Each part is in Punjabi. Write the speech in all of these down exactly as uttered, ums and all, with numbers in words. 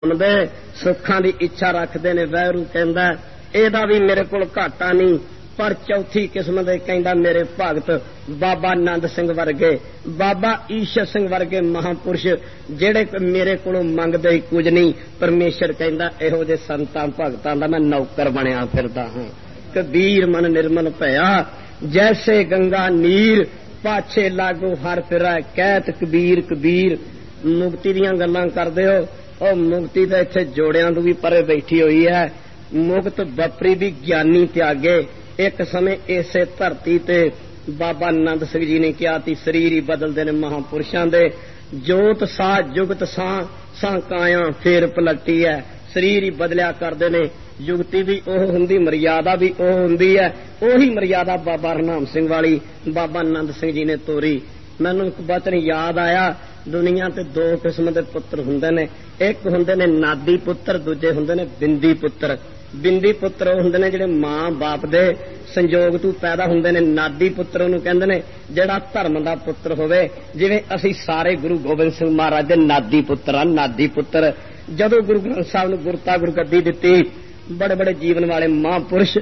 दे सुखां दी इच्छा रखते ने। वैरू कहंदा एदा भी मेरे कोल घाटा नहीं, पर चौथी किस्म दे कहंदा मेरे भगत बाबा नंद सिंह वर्गे, बाबा ईशर सिंह वर्गे महापुरुष जेड़े मेरे कोलों मंगदे ही कुछ नहीं। परमेश्वर कहंदा इहो जे संतां भगतां दा मैं नौकर बनिया फिरदा हां। कबीर मन निर्मल भया जैसे गंगा नीर, पाछे लागो हर फिरै कहत कबीर कबीर। मुक्ति दीयां गल्लां करदे हो, ਉਹ ਮੁਕਤੀ ਤਾਂ ਇੱਥੇ ਜੋੜਿਆਂ ਤੋਂ ਵੀ ਪਰੇ ਬੈਠੀ ਹੋਈ ਹੈ। ਮੁਕਤ ਬਪਰੀ ਵੀ ਗਿਆਨੀ ਤਿਆਗੇ। ਇੱਕ ਸਮੇਂ ਇਸੇ ਧਰਤੀ ਤੇ ਬਾਬਾ ਆਨੰਦ ਸਿੰਘ ਜੀ ਨੇ ਕਿਹਾ ਤੀ ਸਰੀਰ ਹੀ ਬਦਲਦੇ ਨੇ ਮਹਾਂਪੁਰਸ਼ਾਂ ਦੇ। ਜੋਤ ਸਾਹ ਜੁਗਤ ਸਾਹ ਸਾਹ ਕਾਇਆ ਫੇਰ ਪਲਟੀ ਹੈ। ਸਰੀਰ ਹੀ ਬਦਲਿਆ ਕਰਦੇ ਨੇ। ਜੁਗਤੀ ਵੀ ਉਹ ਹੁੰਦੀ, ਮਰਿਆਦਾ ਵੀ ਉਹ ਹੁੰਦੀ ਹੈ। ਉਹੀ ਮਰਿਆਦਾ ਬਾਬਾ ਹਰਨਾਮ ਸਿੰਘ ਵਾਲੀ ਬਾਬਾ ਆਨੰਦ ਸਿੰਘ ਜੀ ਨੇ ਤੋਰੀ। ਮੈਨੂੰ ਇੱਕ ਬਚਨ ਯਾਦ ਆਇਆ, ਦੁਨੀਆ ਤੇ ਦੋ ਕਿਸਮ ਦੇ ਪੁੱਤਰ ਹੁੰਦੇ ਨੇ। ਇੱਕ ਹੁੰਦੇ ਨੇ ਨਾਦੀ ਪੁੱਤਰ, ਦੂਜੇ ਹੁੰਦੇ ਨੇ ਬਿੰਦੀ ਪੁੱਤਰ। ਬਿੰਦੀ ਪੁੱਤਰ ਉਹ ਹੁੰਦੇ ਨੇ ਜਿਹੜੇ ਮਾਂ ਬਾਪ ਦੇ ਸੰਜੋਗ ਤੋਂ ਪੈਦਾ ਹੁੰਦੇ ਨੇ। ਨਾਦੀ ਪੁੱਤਰ ਉਹਨੂੰ ਕਹਿੰਦੇ ਨੇ ਜਿਹੜਾ ਧਰਮ ਦਾ ਪੁੱਤਰ ਹੋਵੇ। ਜਿਵੇਂ ਅਸੀਂ ਸਾਰੇ ਗੁਰੂ ਗੋਬਿੰਦ ਸਿੰਘ ਮਹਾਰਾਜ ਦੇ ਨਾਦੀ ਪੁੱਤਰ ਆ। ਨਾਦੀ ਪੁੱਤਰ ਜਦੋਂ ਗੁਰੂ ਗ੍ਰੰਥ ਸਾਹਿਬ ਨੂੰ ਗੁਰਤਾ ਗੁਰਗੱਦੀ ਦਿੱਤੀ, ਬੜੇ ਬੜੇ ਜੀਵਨ ਵਾਲੇ ਮਹਾਂਪੁਰਸ਼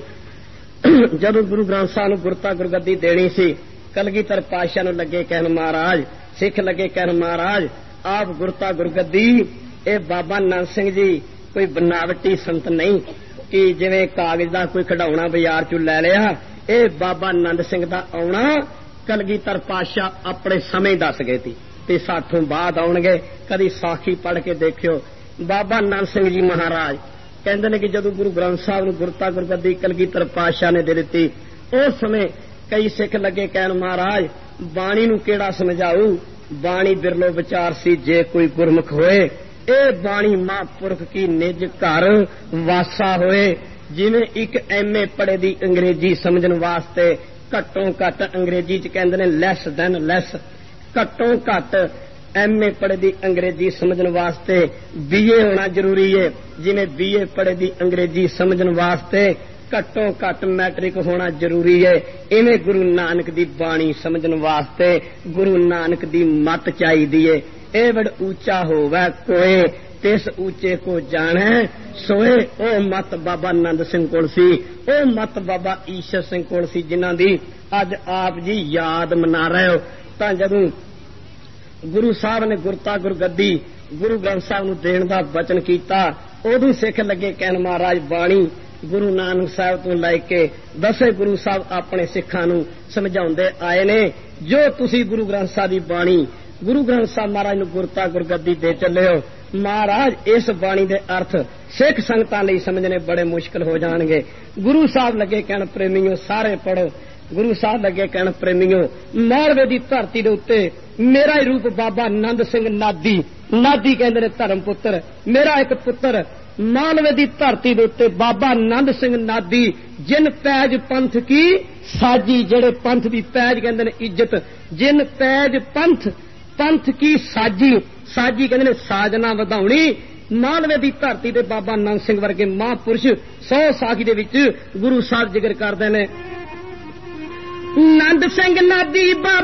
ਜਦੋਂ ਗੁਰੂ ਗ੍ਰੰਥ ਸਾਹਿਬ ਨੂੰ ਗੁਰਤਾ ਗੁਰਗੱਦੀ ਦੇਣੀ ਸੀ, ਕਲਗੀਧਰ ਪਾਤਸ਼ਾਹ ਨੂੰ ਲੱਗੇ ਕਹਿਣ ਮਹਾਰਾਜ, ਸਿੱਖ ਲੱਗੇ ਕਹਿਣ ਮਹਾਰਾਜ ਆਪ ਗੁਰਤਾ ਗੁਰਗੱਦੀ ਇਹ ਬਾਬਾ ਨੰਦ ਸਿੰਘ ਜੀ ਕੋਈ ਬਨਾਵਟੀ ਸੰਤ ਨਹੀਂ ਕਿ ਜਿਵੇਂ ਕਾਗਜ਼ ਦਾ ਕੋਈ ਖਿਡੌਣਾ ਬਾਜ਼ਾਰ ਚੋਂ ਲੈ ਲਿਆ। ਇਹ ਬਾਬਾ ਨੰਦ ਸਿੰਘ ਦਾ ਆਉਣਾ ਕਲਗੀਧਰ ਪਾਤਸ਼ਾਹ ਆਪਣੇ ਸਮੇਂ ਦੱਸ ਗਏ ਸੀ ਤੇ ਸਾਥੋਂ ਬਾਅਦ ਆਉਣਗੇ। ਕਦੀ ਸਾਖੀ ਪੜ੍ਹ ਕੇ ਦੇਖਿਓ। ਬਾਬਾ ਨੰਦ ਸਿੰਘ ਜੀ ਮਹਾਰਾਜ ਕਹਿੰਦੇ ਨੇ ਕਿ ਜਦੋਂ ਗੁਰੂ ਗ੍ਰੰਥ ਸਾਹਿਬ ਨੂੰ ਗੁਰਤਾ ਗੁਰਗੱਦੀ ਕਲਗੀਧਰ ਪਾਤਸ਼ਾਹ ਨੇ ਦੇ ਦਿੱਤੀ, ਉਸ ਸਮੇਂ ਕਈ ਸਿੱਖ ਲੱਗੇ ਕਹਿਣ ਮਹਾਰਾਜ ਬਾਣੀ ਨੂੰ ਕਿਹੜਾ ਸਮਝਾਊ, ਬਾਣੀ ਬਿਰਲੋ ਵਿਚਾਰ ਸੀ ਜੇ ਕੋਈ ਗੁਰਮੁਖ ਹੋਏ। ਇਹ ਬਾਣੀ ਮਹਾਂਪੁਰਖ ਕੀ ਨਿਜ ਘਰ ਵਾਸਾ ਹੋਏ। ਜਿਵੇਂ ਇੱਕ ਐਮ ਏ ਪੜ੍ਹੇ ਦੀ ਅੰਗਰੇਜ਼ੀ ਸਮਝਣ ਵਾਸਤੇ ਘੱਟੋ ਘੱਟ ਅੰਗਰੇਜ਼ੀ ਚ ਕਹਿੰਦੇ ਨੇ ਲੈਸ ਦੈਨ ਲੈਸ, ਘੱਟੋ ਘੱਟ ਐਮ ਏ ਪੜ੍ਹੇ ਦੀ ਅੰਗਰੇਜ਼ੀ ਸਮਝਣ ਵਾਸਤੇ ਬੀ ਏ ਹੋਣਾ ਜ਼ਰੂਰੀ ਹੈ। ਜਿਵੇਂ ਬੀ ਏ ਪੜ੍ਹੇ ਦੀ ਅੰਗਰੇਜ਼ੀ ਸਮਝਣ ਵਾਸਤੇ ਘੱਟੋ ਘੱਟ ਮੈਟ੍ਰਿਕ ਹੋਣਾ ਜ਼ਰੂਰੀ ਹੈ। ਇਵੇਂ ਗੁਰੂ ਨਾਨਕ ਦੀ ਬਾਣੀ ਸਮਝਣ ਵਾਸਤੇ ਗੁਰੂ ਨਾਨਕ ਦੀ ਮੱਤ ਚਾਹੀਦੀ ਹੈ। ਇਹ ਵਡ ਉੱਚਾ ਹੋਵੇ ਕੋਏ ਤਿਸ ਉੱਚੇ ਕੋ ਜਾਣੈ ਸੋਏ। ਉਹ ਮੱਤ ਬਾਬਾ ਆਨੰਦ ਸਿੰਘ ਕੋਲ ਸੀ, ਉਹ ਮੱਤ ਬਾਬਾ ਈਸ਼ਰ ਸਿੰਘ ਕੋਲ ਸੀ, ਜਿਨ੍ਹਾਂ ਦੀ ਅੱਜ ਆਪ ਜੀ ਯਾਦ ਮਨਾ ਰਹੇ ਹੋ। ਤਾਂ ਜਦੋਂ ਗੁਰੂ ਸਾਹਿਬ ਨੇ ਗੁਰਤਾ ਗੁਰਗੱਦੀ ਗੁਰੂ ਗ੍ਰੰਥ ਸਾਹਿਬ ਨੂੰ ਦੇਣ ਦਾ ਵਚਨ ਕੀਤਾ, ਉਦੋਂ ਸਿੱਖ ਲੱਗੇ ਕਹਿਣ ਮਹਾਰਾਜ ਬਾਣੀ ਗੁਰੂ ਨਾਨਕ ਸਾਹਿਬ ਤੋਂ ਲੈ ਕੇ ਦਸੇ ਗੁਰੂ ਸਾਹਿਬ ਆਪਣੇ ਸਿੱਖਾਂ ਨੂੰ ਸਮਝਾਉਂਦੇ ਆਏ ਨੇ। ਜੋ ਤੁਸੀਂ ਗੁਰੂ ਗ੍ਰੰਥ ਸਾਹਿਬ ਦੀ ਬਾਣੀ ਗੁਰੂ ਗ੍ਰੰਥ ਸਾਹਿਬ ਮਹਾਰਾਜ ਨੂੰ ਗੁਰਤਾ ਗੁਰਗੱਦੀ ਦੇ ਚੱਲੇ ਹੋ, ਮਹਾਰਾਜ ਇਸ ਬਾਣੀ ਦੇ ਅਰਥ ਸਿੱਖ ਸੰਗਤਾਂ ਲਈ ਸਮਝਣੇ ਬੜੇ ਮੁਸ਼ਕਲ ਹੋ ਜਾਣਗੇ। ਗੁਰੂ ਸਾਹਿਬ ਲੱਗੇ ਕਹਿਣ ਪ੍ਰੇਮੀਓ ਸਾਰੇ ਪੜੋ। ਗੁਰੂ ਸਾਹਿਬ ਲੱਗੇ ਕਹਿਣ ਪ੍ਰੇਮੀਓ ਮਾਲਵੇ ਦੀ ਧਰਤੀ ਦੇ ਉੱਤੇ ਮੇਰਾ ਹੀ ਰੂਪ ਬਾਬਾ ਆਨੰਦ ਸਿੰਘ ਨਾਦੀ, ਨਾਦੀ ਕਹਿੰਦੇ ਨੇ ਧਰਮ ਪੁੱਤਰ। ਮੇਰਾ ਇੱਕ ਪੁੱਤਰ ਮਾਲਵੇ ਦੀ ਧਰਤੀ ਦੇ ਉੱਤੇ ਬਾਬਾ ਆਨੰਦ ਸਿੰਘ ਨਾਦੀ, ਜਿਨ ਪੈਜ ਪੰਥ ਕੀ ਸਾਜੀ, ਜਿਹੜੇ ਪੰਥ ਦੀ ਪੈਜ ਕਹਿੰਦੇ ਨੇ ਇੱਜ਼ਤ, ਜਿਨ ਪੈਜ ਪੰਥ ਪੰਥ ਕੀ ਸਾਜੀ, ਸਾਜੀ ਕਹਿੰਦੇ ਨੇ ਸਾਜਨਾ ਵਧਾਉਣੀ। ਮਾਲਵੇ ਦੀ ਧਰਤੀ ਤੇ ਬਾਬਾ ਆਨੰਦ ਸਿੰਘ ਵਰਗੇ ਮਹਾਂਪੁਰਸ਼ ਸੌ ਸਾਖੀ ਦੇ ਵਿੱਚ ਗੁਰੂ ਸਾਹਿਬ ਜ਼ਿਕਰ ਕਰਦੇ ਨੇ। ਨੰਦ ਸਿੰਘ ਨਾਦੀ